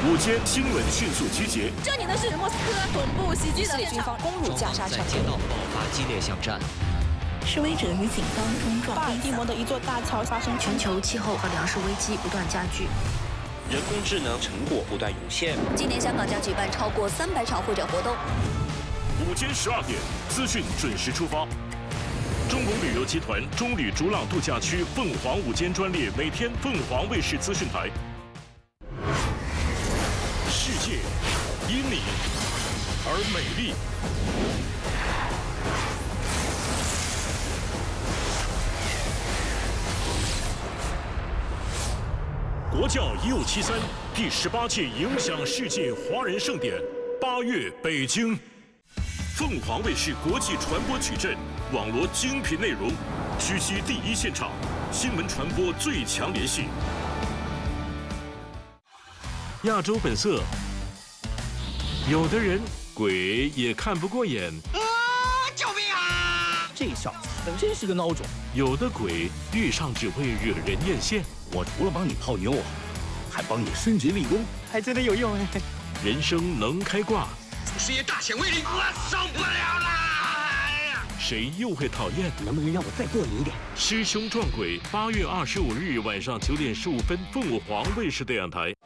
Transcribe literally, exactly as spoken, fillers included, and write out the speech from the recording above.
午间新闻迅速集结。 这里呢是莫斯科总部袭击的以色列军方攻入加沙城， 在街道爆发激烈巷战。 示威者与警方冲撞。 巴尔的摩的一座大桥发生全球气候和粮食危机不断加剧。 人工智能成果不断涌现。 今年香港将举办超过三百场会展活动。 午间十二点，资讯准时出发。中国旅游集团中旅逐浪度假区凤凰午间专列，每天凤凰卫视资讯台。世界因你而美丽。 国教一五七三第十八届影响世界华人盛典，八月北京。凤凰卫视国际传播矩阵，网罗精品内容，狙击第一现场，新闻传播最强联系。亚洲本色，有的人鬼也看不过眼。 啊！救命啊！ 这小子真是个孬种。 有的鬼遇上只会惹人艳羡。 我除了帮你泡妞，还帮你升职立功，还真的有用哎！ 人生能开挂， 祖师爷大显威灵，我受不了啦！ 谁又会讨厌？ 能不能让我再过瘾一点？ 师兄撞鬼，八月二十五日晚上九点十五分，凤凰卫视电视台。